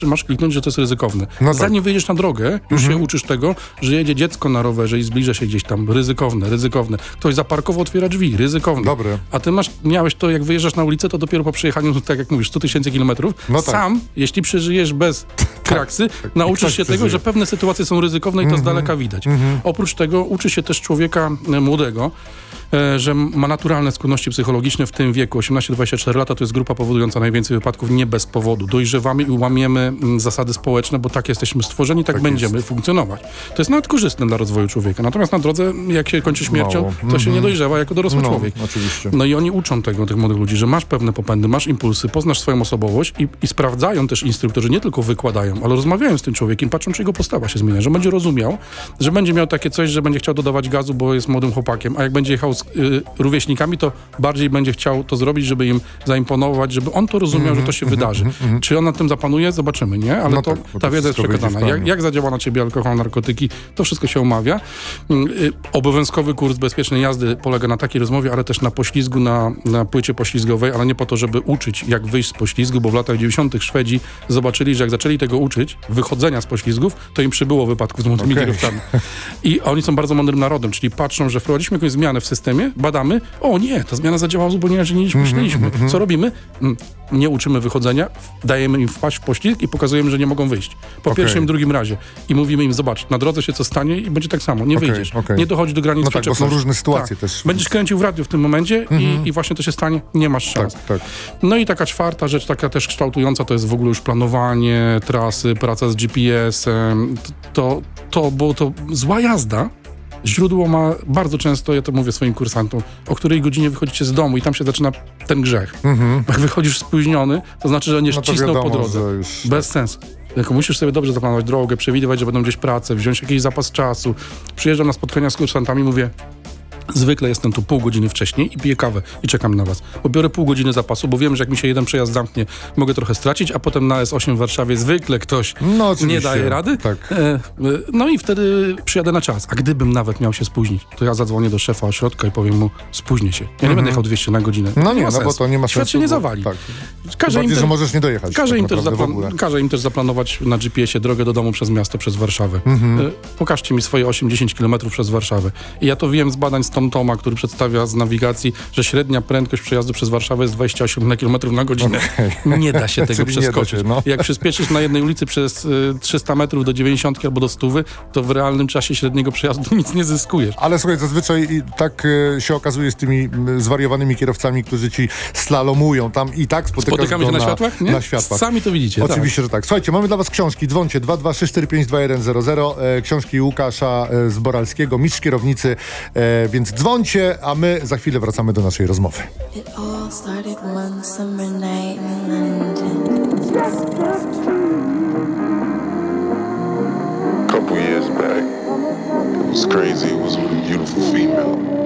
masz kliknąć, że to jest ryzykowne. No Zanim wyjdziesz na drogę, już się uczysz tego, że jedzie dziecko na rowerze i zbliża się gdzieś tam. Ryzykowne. Ktoś zaparkował, otwiera drzwi. Ryzykowne. Dobre. A ty miałeś to, jak wyjeżdżasz na ulicę, to dopiero po przejechaniu, tak jak mówisz, 100 000 kilometrów. No tak. Sam, jeśli przeżyjesz bez kraksy, nauczysz się tego, że pewne sytuacje są ryzykowne i to z daleka widać. Oprócz tego uczy się też człowieka młodego, że ma naturalne skłonności psychologiczne w tym wieku. 18-24 lata to jest grupa powodująca najwięcej wypadków nie bez powodu. Dojrzewamy i łamiemy zasady społeczne, bo tak jesteśmy stworzeni, tak będziemy funkcjonować. To jest nawet korzystne dla rozwoju człowieka. Natomiast na drodze, jak się kończy śmiercią, to się nie dojrzewa jako dorosły człowiek. Oczywiście. No i oni uczą tego, tych młodych ludzi, że masz pewne popędy, masz impulsy, poznasz swoją osobowość i sprawdzają też instruktorzy, nie tylko wykładają, ale rozmawiają z tym człowiekiem, patrzą, czy jego postawa się zmienia, że będzie rozumiał, że będzie miał takie coś, że będzie chciał dodawać gazu, bo jest młodym chłopakiem, a jak będzie jechał z rówieśnikami, to bardziej będzie chciał to zrobić, żeby im zaimponować, żeby on to rozumiał, że to się wydarzy. Czy on nad tym zapanuje? Zobaczymy, nie? Ale No to, tak, bo ta to wiedza jest wszystko wyjdzie przekazana. w planie. Jak zadziała na ciebie alkohol, narkotyki, to wszystko się omawia. Obowiązkowy kurs bezpiecznej jazdy polega na takiej rozmowie, ale też na poślizgu, na płycie poślizgowej, ale nie po to, żeby uczyć, jak wyjść z poślizgu, bo w latach 90. Szwedzi zobaczyli, że jak zaczęli tego uczyć, wychodzenia z poślizgów, to im przybyło wypadków z młodymi kierowcami. I oni są bardzo mądrym narodem, czyli patrzą, że wprowadziliśmy jakąś zmianę w systemie, badamy, o nie, ta zmiana zadziałała zupełnie inaczej niż myśleliśmy. Co robimy? Nie uczymy wychodzenia, dajemy im wpaść w poślizg i pokazujemy, że nie mogą wyjść. Po pierwszym, drugim razie. I mówimy im, zobacz, na drodze się co stanie i będzie tak samo, nie wyjdziesz. Nie dochodzi do granic tak, bo są różne sytuacje też. Będziesz kręcił w radiu w tym momencie i właśnie to się stanie, nie masz szans. Tak. No i taka czwarta rzecz, taka też kształtująca, to jest w ogóle już planowanie trasy, praca z GPS-em. Bo to zła jazda. Źródło ma bardzo często, ja to mówię swoim kursantom, o której godzinie wychodzicie z domu i tam się zaczyna ten grzech. Jak wychodzisz spóźniony, to znaczy, że nie ścisnął po drodze. Bez sensu. Tylko musisz sobie dobrze zaplanować drogę, przewidywać, że będą gdzieś prace, wziąć jakiś zapas czasu. Przyjeżdżam na spotkania z kursantami, mówię, zwykle jestem tu pół godziny wcześniej i piję kawę i czekam na was. Bo biorę pół godziny zapasu, bo wiem, że jak mi się jeden przejazd zamknie, mogę trochę stracić, a potem na S8 w Warszawie zwykle ktoś nie daje rady. Tak. No i wtedy przyjadę na czas. A gdybym nawet miał się spóźnić, to ja zadzwonię do szefa ośrodka i powiem mu, spóźnię się. Ja nie będę jechał 200 na godzinę. No nie, bo to nie ma sensu. Świat się nie zawali. Tak. Bardziej, że możesz nie dojechać. Każe im też zaplanować na GPS-ie drogę do domu przez miasto, przez Warszawę. Pokażcie mi swoje 8-10 km przez Warszawę. I ja to wiem z badań z TomToma, który przedstawia z nawigacji, że średnia prędkość przejazdu przez Warszawę jest 28 km na godzinę. Nie da się tego przeskoczyć. Jak przyspieszysz na jednej ulicy przez 300 metrów do 90 albo do 100, to w realnym czasie średniego przejazdu nic nie zyskujesz. Ale słuchaj, zazwyczaj tak się okazuje z tymi zwariowanymi kierowcami, którzy ci slalomują tam i tak spotykamy się na światłach? Nie? Na światłach. Sami to widzicie. Oczywiście, że tak. Słuchajcie, mamy dla was książki. Dzwońcie 223452100. Książki Łukasza Zboralskiego, Mistrz Kierownicy. Więc dzwońcie, a my za chwilę wracamy do naszej rozmowy. It all started one summer night in London. Couple years back, it was crazy. It was with a beautiful female.